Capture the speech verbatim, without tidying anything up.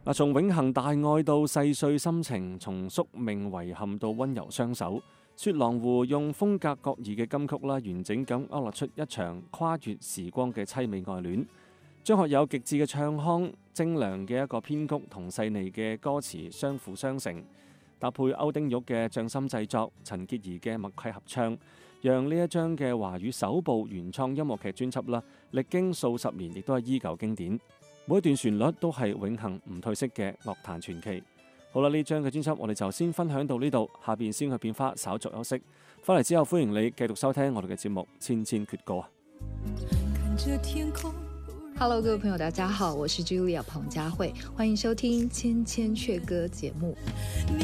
嗱，從永恆大愛到細碎心情，從宿命遺憾到溫柔雙手，雪狼湖用風格各異嘅金曲啦，完整咁勾勒出一場跨越時光嘅凄美愛戀。張學友極致嘅唱腔、精良嘅一個編曲同細膩嘅歌詞相輔相成，搭配歐丁玉嘅匠心製作、陳潔儀嘅默契合唱，讓呢一張嘅華語首部原創音樂劇專輯啦，歷經數十年亦都係依舊經典。每一段旋律都係永恆唔褪色嘅樂壇傳奇。好啦，呢張嘅專輯我哋就先分享到呢度，下邊先去片花稍作休息。翻嚟之後歡迎你繼續收聽我哋嘅節目《千千闕歌》。 Hello， 各位朋友，大家好，我是 Julia 彭佳慧，歡迎收聽《千千闕歌》節目。